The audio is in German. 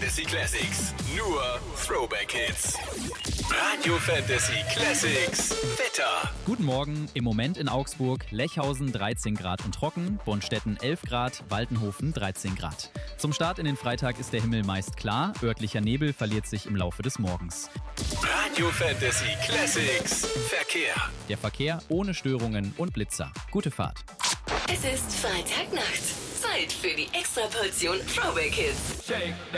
Fantasy Classics. Nur Throwback Hits. Radio Fantasy Classics. Wetter. Guten Morgen. Im Moment in Augsburg, Lechhausen 13 Grad und trocken, Bonstetten 11 Grad, Waltenhofen 13 Grad. Zum Start in den Freitag ist der Himmel meist klar, örtlicher Nebel verliert sich im Laufe des Morgens. Radio Fantasy Classics. Verkehr. Der Verkehr ohne Störungen und Blitzer. Gute Fahrt. Es ist Freitagnacht. Zeit für die Extraportion Throwback Hits.